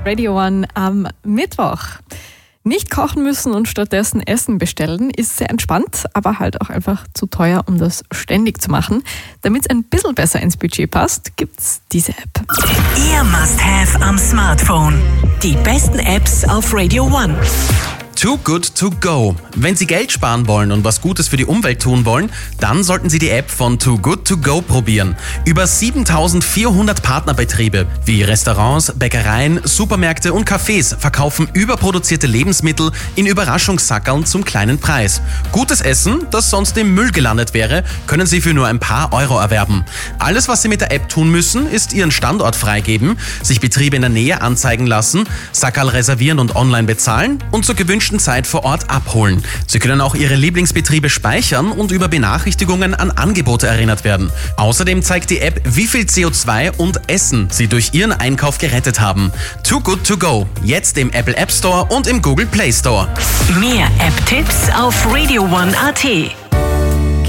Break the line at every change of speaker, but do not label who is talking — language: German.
Radio One am Mittwoch. Nicht kochen müssen und stattdessen Essen bestellen ist sehr entspannt, aber halt auch einfach zu teuer, um das ständig zu machen. Damit es ein bisschen besser ins Budget passt, gibt's diese App.
Ihr Must-Have am Smartphone. Die besten Apps auf Radio One.
Too Good To Go. Wenn Sie Geld sparen wollen und was Gutes für die Umwelt tun wollen, dann sollten Sie die App von Too Good To Go probieren. Über 7400 Partnerbetriebe wie Restaurants, Bäckereien, Supermärkte und Cafés verkaufen überproduzierte Lebensmittel in Überraschungssackerln zum kleinen Preis. Gutes Essen, das sonst im Müll gelandet wäre, können Sie für nur ein paar Euro erwerben. Alles, was Sie mit der App tun müssen, ist Ihren Standort freigeben, sich Betriebe in der Nähe anzeigen lassen, Sackerl reservieren und online bezahlen und zur gewünschten Zeit vor Ort abholen. Sie können auch Ihre Lieblingsbetriebe speichern und über Benachrichtigungen an Angebote erinnert werden. Außerdem zeigt die App, wie viel CO2 und Essen Sie durch Ihren Einkauf gerettet haben. Too Good To Go. Jetzt im Apple App Store und im Google Play Store.
Mehr App-Tipps auf radioone.at.